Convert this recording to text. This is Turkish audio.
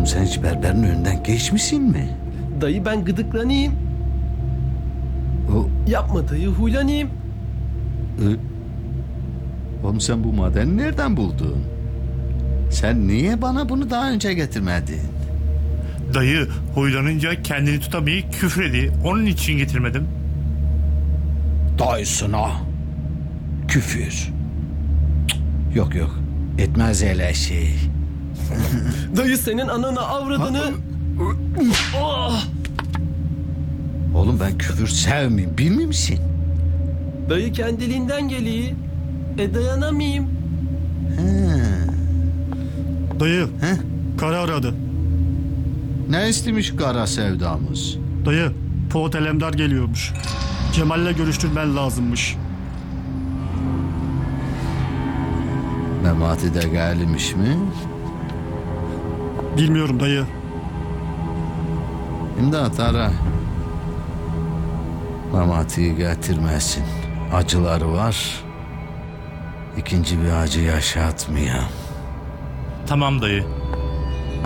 Oğlum sen hiç berberin önünden geçmişsin mi? Dayı ben gıdıklanayım. O, Yapma dayı, huylanayım. oğlum sen bu madeni nereden buldun? Sen niye bana bunu daha önce getirmedin? Dayı huylanınca kendini tutamayıp küfredi. Onun için getirmedim. Dayısına küfür. Cık, yok yok, etmez öyle şey. Dayı senin ananı avradını... Oh! Oğlum ben küfür sevmeyeyim, bilmiyor musun? Dayı kendiliğinden geliyor. Dayanamayayım. Dayı He? karı aradı. Ne istemiş kara sevdamız? Dayı Poğut Alemdar geliyormuş. Cemal'le görüştürmen lazımmış. Memati de gelmiş mi? Bilmiyorum dayı. İmdat ara. Memati'yi getirmesin. Acıları var. İkinci bir acı yaşatmayayım. Tamam dayı.